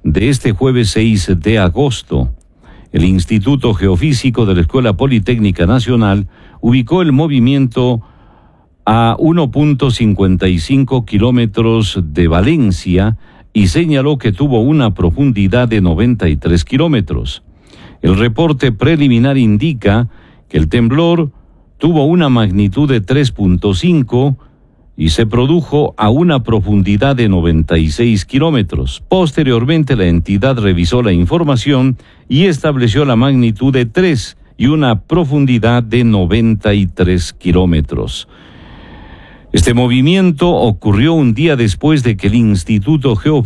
de este jueves 6 de agosto. El Instituto Geofísico de la Escuela Politécnica Nacional ubicó el movimiento a 1.55 kilómetros de Valencia y señaló que tuvo una profundidad de 93 kilómetros. El reporte preliminar indica que el temblor tuvo una magnitud de 3.5 y se produjo a una profundidad de 96 kilómetros. Posteriormente, la entidad revisó la información y estableció la magnitud de 3 y una profundidad de 93 kilómetros. Este movimiento ocurrió un día después de que el Instituto Geofísico